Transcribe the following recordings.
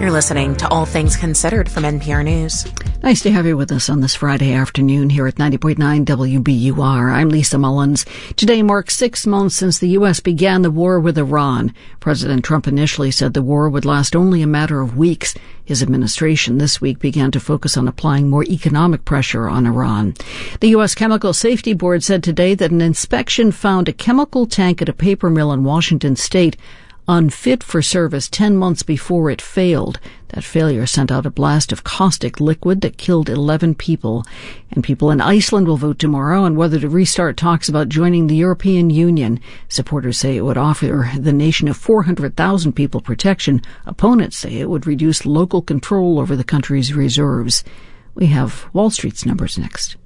You're listening to All Things Considered from NPR News. Nice to have you with us on this Friday afternoon here at 90.9 WBUR. I'm Lisa Mullins. Today marks 6 months since the U.S. began the war with Iran. President Trump initially said the war would last only a matter of weeks. His administration this week began to focus on applying more economic pressure on Iran. The U.S. Chemical Safety Board said today that an inspection found a chemical tank at a paper mill in Washington state unfit for service 10 months before it failed. That failure sent out a blast of caustic liquid that killed 11 people. And people in Iceland will vote tomorrow on whether to restart talks about joining the European Union. Supporters say it would offer the nation of 400,000 people protection. Opponents say it would reduce local control over the country's reserves. We have Wall Street's numbers next.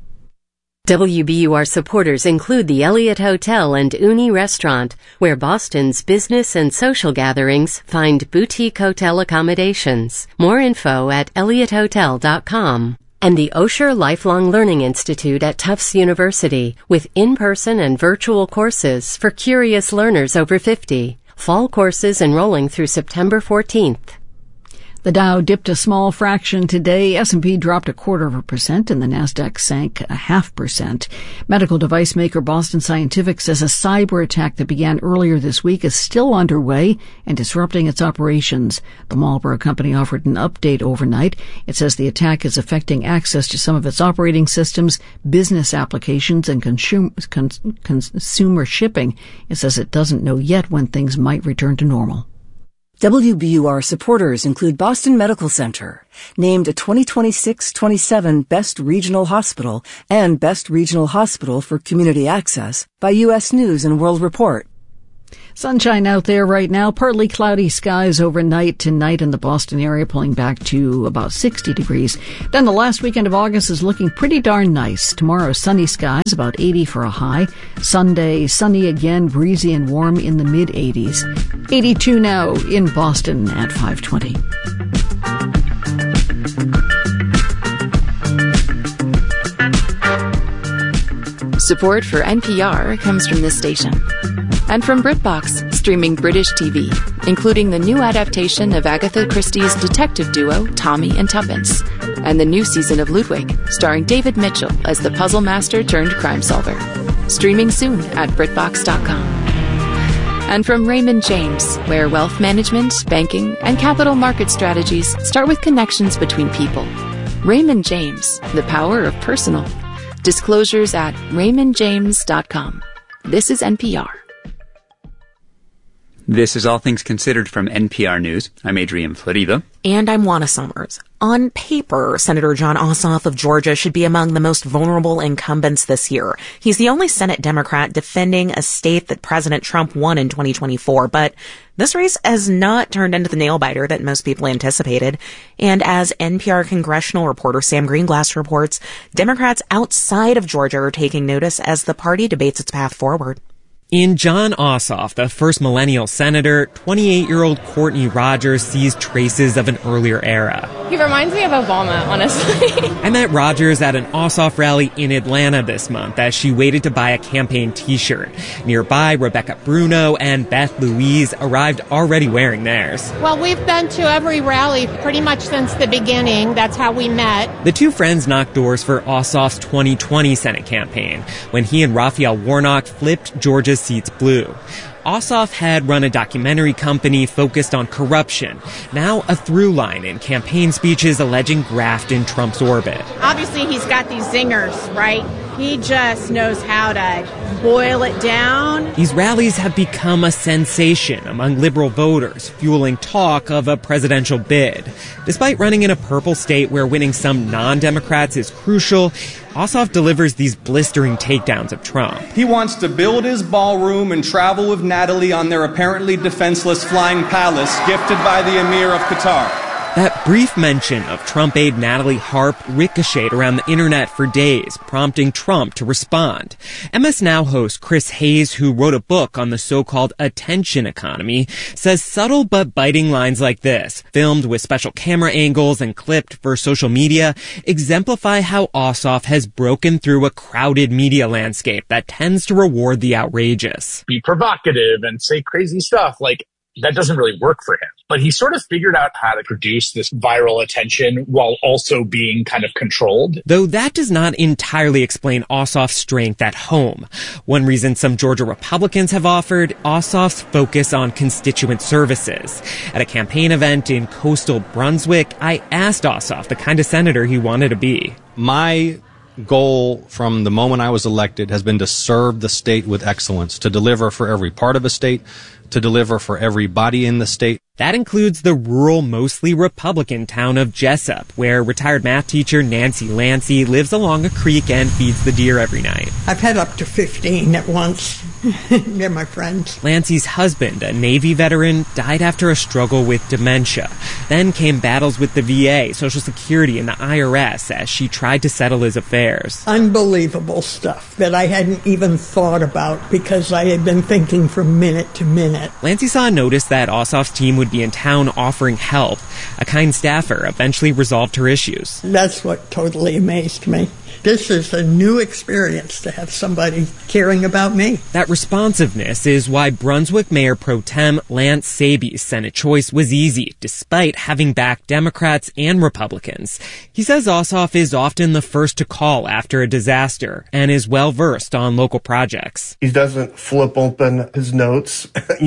WBUR supporters include the Elliott Hotel and Uni Restaurant, where Boston's business and social gatherings find boutique hotel accommodations. More info at elliotthotel.com. And the Osher Lifelong Learning Institute at Tufts University, with in-person and virtual courses for curious learners over 50. Fall courses enrolling through September 14th. The Dow dipped a small fraction today. S&P dropped 0.25% and the Nasdaq sank 0.5%. Medical device maker Boston Scientific says a cyber attack that began earlier this week is still underway and disrupting its operations. The Marlboro company offered an update overnight. It says the attack is affecting access to some of its operating systems, business applications, and consumer shipping. It says it doesn't know yet when things might return to normal. WBUR supporters include Boston Medical Center, named a 2026-27 Best Regional Hospital and Best Regional Hospital for Community Access by U.S. News and World Report. Sunshine out there right now. Partly cloudy skies overnight tonight in the Boston area, pulling back to about 60 degrees. Then the last weekend of August is looking pretty darn nice. Tomorrow, sunny skies, about 80 for a high. Sunday, sunny again, breezy and warm in the mid-80s. 82 now in Boston at 5:20. Support for NPR comes from this station. And from BritBox, streaming British TV, including the new adaptation of Agatha Christie's detective duo, Tommy and Tuppence, and the new season of Ludwig, starring David Mitchell as the puzzle master turned crime solver. Streaming soon at BritBox.com. And from Raymond James, where wealth management, banking, and capital market strategies start with connections between people. Raymond James, the power of personal. Disclosures at RaymondJames.com. This is NPR. This is All Things Considered from NPR News. I'm Adrian Florido. And I'm Juana Summers. On paper, Senator Jon Ossoff of Georgia should be among the most vulnerable incumbents this year. He's the only Senate Democrat defending a state that President Trump won in 2024, but this race has not turned into the nail-biter that most people anticipated. And as NPR congressional reporter Sam Greenglass reports, Democrats outside of Georgia are taking notice as the party debates its path forward. In Jon Ossoff, the first millennial senator, 28-year-old Courtney Rogers sees traces of an earlier era. He reminds me of Obama, honestly. I met Rogers at an Ossoff rally in Atlanta this month as she waited to buy a campaign t-shirt. Nearby, Rebecca Bruno and Beth Louise arrived already wearing theirs. Well, we've been to every rally pretty much since the beginning. That's how we met. The two friends knocked doors for Ossoff's 2020 Senate campaign when he and Raphael Warnock flipped Georgia's seats blue. Ossoff had run a documentary company focused on corruption, now a through line in campaign speeches alleging graft in Trump's orbit. Obviously, he's got these zingers, right? He just knows how to boil it down. These rallies have become a sensation among liberal voters, fueling talk of a presidential bid. Despite running in a purple state where winning some non-Democrats is crucial, Ossoff delivers these blistering takedowns of Trump. He wants to build his ballroom and travel with Natalie on their apparently defenseless flying palace gifted by the Emir of Qatar. That brief mention of Trump aide Natalie Harp ricocheted around the internet for days, prompting Trump to respond. MS Now host Chris Hayes, who wrote a book on the so-called attention economy, says subtle but biting lines like this, filmed with special camera angles and clipped for social media, exemplify how Ossoff has broken through a crowded media landscape that tends to reward the outrageous. Be provocative and say crazy stuff like, that doesn't really work for him. But he sort of figured out how to produce this viral attention while also being kind of controlled. Though that does not entirely explain Ossoff's strength at home. One reason some Georgia Republicans have offered Ossoff's focus on constituent services. At a campaign event in coastal Brunswick, I asked Ossoff the kind of senator he wanted to be. My goal from the moment I was elected has been to serve the state with excellence, to deliver for every part of a state, to deliver for everybody in the state. That includes the rural, mostly Republican town of Jessup, where retired math teacher Nancy Lancey lives along a creek and feeds the deer every night. I've had up to 15 at once. They're my friends. Lancey's husband, a Navy veteran, died after a struggle with dementia. Then came battles with the VA, Social Security, and the IRS as she tried to settle his affairs. Unbelievable stuff that I hadn't even thought about because I had been thinking from minute to minute. Lancey saw a notice that Ossoff's team would be in town offering help. A kind staffer eventually resolved her issues. That's what totally amazed me. This is a new experience to have somebody caring about me. That responsiveness is why Brunswick Mayor Pro Tem Lance Saby's Senate choice was easy, despite having backed Democrats and Republicans. He says Ossoff is often the first to call after a disaster and is well-versed on local projects. He doesn't flip open his notes,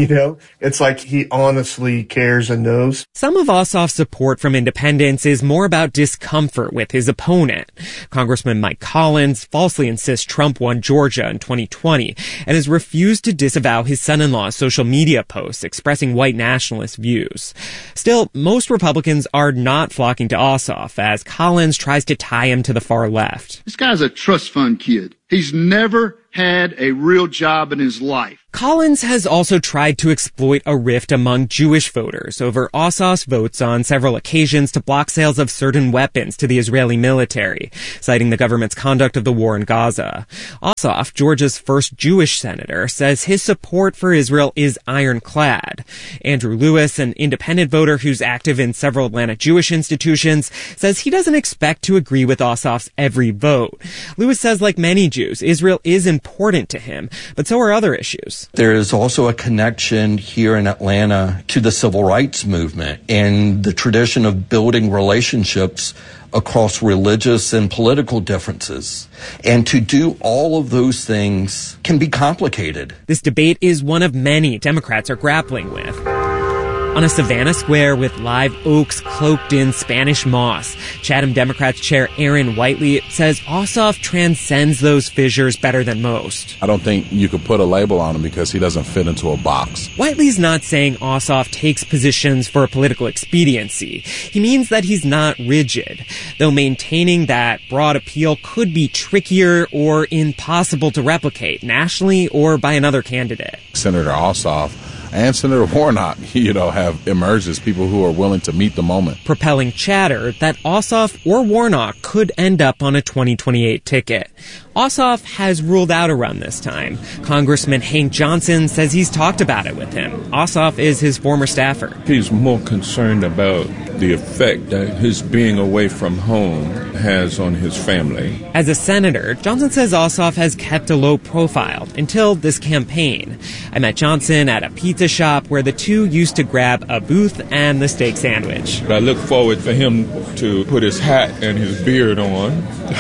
It's like he honestly cares and knows. Some of Ossoff's support from independents is more about discomfort with his opponent. Congressman Mike Collins falsely insists Trump won Georgia in 2020 and has refused to disavow his son-in-law's social media posts expressing white nationalist views. Still, most Republicans are not flocking to Ossoff as Collins tries to tie him to the far left. This guy's a trust fund kid. He's never had a real job in his life. Collins has also tried to exploit a rift among Jewish voters over Ossoff's votes on several occasions to block sales of certain weapons to the Israeli military, citing the government's conduct of the war in Gaza. Ossoff, Georgia's first Jewish senator, says his support for Israel is ironclad. Andrew Lewis, an independent voter who's active in several Atlanta Jewish institutions, says he doesn't expect to agree with Ossoff's every vote. Lewis says, like many Jews, Israel is important to him, but so are other issues. There is also a connection here in Atlanta to the civil rights movement and the tradition of building relationships across religious and political differences. And to do all of those things can be complicated. This debate is one of many Democrats are grappling with. On a Savannah square with live oaks cloaked in Spanish moss, Chatham Democrats Chair Aaron Whiteley says Ossoff transcends those fissures better than most. I don't think you could put a label on him because he doesn't fit into a box. Whiteley's not saying Ossoff takes positions for political expediency. He means that he's not rigid, though maintaining that broad appeal could be trickier or impossible to replicate nationally or by another candidate. Senator Ossoff and Senator Warnock, have emerged as people who are willing to meet the moment. Propelling chatter that Ossoff or Warnock could end up on a 2028 ticket. Ossoff has ruled out a run this time. Congressman Hank Johnson says he's talked about it with him. Ossoff is his former staffer. He's more concerned about the effect that his being away from home has on his family. As a senator, Johnson says Ossoff has kept a low profile until this campaign. I met Johnson at a pizza shop where the two used to grab a booth and the steak sandwich. I look forward for him to put his hat and his beard on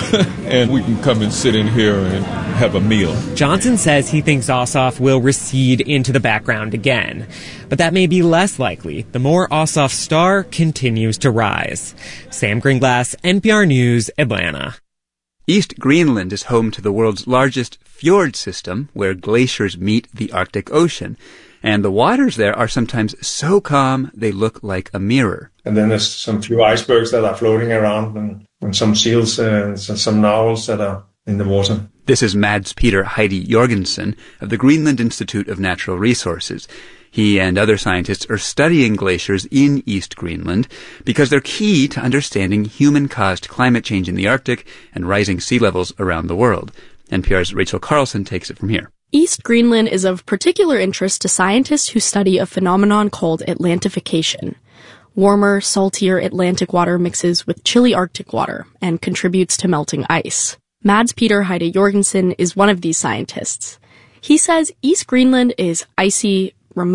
and we can come and sit in here and have a meal. Johnson says he thinks Ossoff will recede into the background again. But that may be less likely the more Ossoff's star continues to rise. Sam Greenglass, NPR News, Atlanta. East Greenland is home to the world's largest fjord system, where glaciers meet the Arctic Ocean. And the waters there are sometimes so calm they look like a mirror. And then there's some few icebergs that are floating around and some seals and some narwhals that are in the water. This is Mads Peter Heidi Jorgensen of the Greenland Institute of Natural Resources. He and other scientists are studying glaciers in East Greenland because they're key to understanding human-caused climate change in the Arctic and rising sea levels around the world. NPR's Rachel Carlson takes it from here. East Greenland is of particular interest to scientists who study a phenomenon called Atlantification. Warmer, saltier Atlantic water mixes with chilly Arctic water and contributes to melting ice. Mads Peter Heide Jorgensen is one of these scientists. He says East Greenland is icy, remote,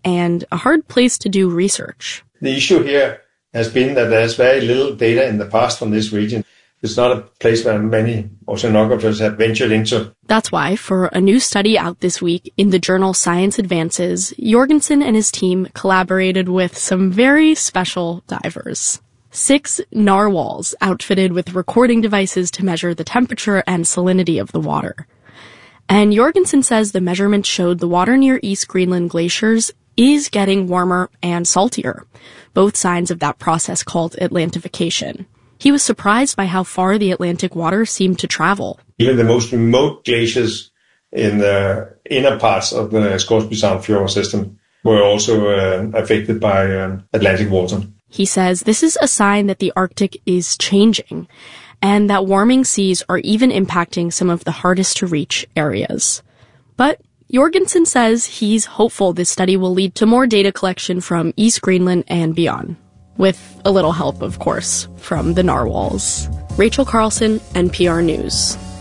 and a hard place to do research. The issue here has been that there's very little data in the past from this region. It's not a place where many oceanographers have ventured into. That's why, for a new study out this week in the journal Science Advances, Jorgensen and his team collaborated with some very special divers. 6 narwhals outfitted with recording devices to measure the temperature and salinity of the water. And Jorgensen says the measurements showed the water near East Greenland glaciers is getting warmer and saltier, both signs of that process called Atlantification. He was surprised by how far the Atlantic water seemed to travel. Even the most remote glaciers in the inner parts of the Scoresby Sound Fjord system were also affected by Atlantic water. He says this is a sign that the Arctic is changing, and that warming seas are even impacting some of the hardest to reach areas. But Jorgensen says he's hopeful this study will lead to more data collection from East Greenland and beyond. With a little help, of course, from the narwhals. Rachel Carlson, NPR News.